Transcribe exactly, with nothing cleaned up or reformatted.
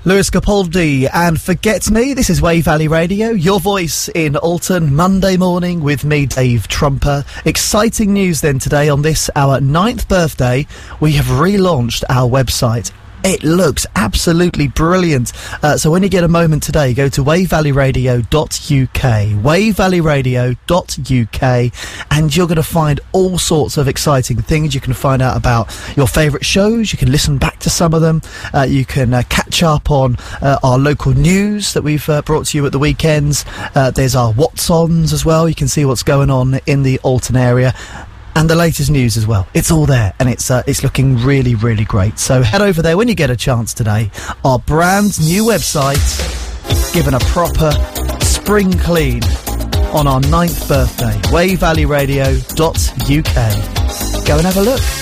Lewis Capaldi and Forget Me. This is Wave Valley Radio, your voice in Alton, Monday morning with me, Dave Trumper. Exciting news then today on this, our ninth birthday. We have relaunched our website. It looks absolutely brilliant. Uh, so when you get a moment today, go to wave valley radio dot u k, wave valley radio dot u k, and you're going to find all sorts of exciting things. You can find out about your favourite shows. You can listen back to some of them. Uh, you can uh, catch up on uh, our local news that we've uh, brought to you at the weekends. Uh, there's our What's-Ons as well. You can see what's going on in the Alton area. And the latest news as well. It's all there, and it's uh, it's looking really, really great. So head over there when you get a chance today. Our brand new website, given a proper spring clean on our ninth birthday. wave valley radio dot u k. Go and have a look.